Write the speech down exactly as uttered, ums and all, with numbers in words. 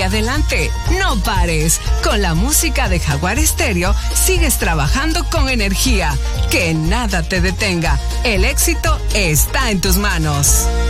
adelante. No pares. Con la música de Jaguar Estéreo sigues trabajando con energía. Que nada te detenga. El éxito está en tus manos.